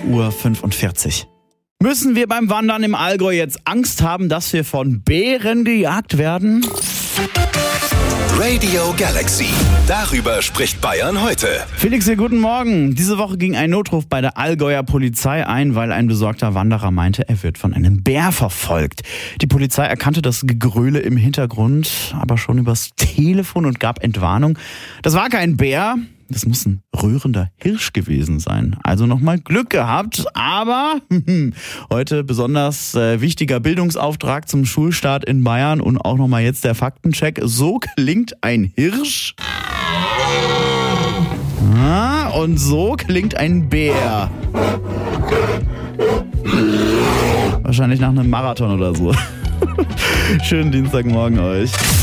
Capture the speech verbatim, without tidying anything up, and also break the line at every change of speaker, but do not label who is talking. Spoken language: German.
Uhr fünfundvierzig. Müssen wir beim Wandern im Allgäu jetzt Angst haben, dass wir von Bären gejagt werden?
Radio Galaxy. Darüber spricht Bayern heute.
Felix hier, guten Morgen. Diese Woche ging ein Notruf bei der Allgäuer Polizei ein, weil ein besorgter Wanderer meinte, er wird von einem Bär verfolgt. Die Polizei erkannte das Gegröle im Hintergrund, aber schon übers Telefon und gab Entwarnung. Das war kein Bär. Das muss ein rührender Hirsch gewesen sein. Also nochmal Glück gehabt, aber heute besonders äh, wichtiger Bildungsauftrag zum Schulstart in Bayern und auch nochmal jetzt der Faktencheck. So klingt ein Hirsch. Ah, und so klingt ein Bär. Wahrscheinlich nach einem Marathon oder so. Schönen Dienstagmorgen euch.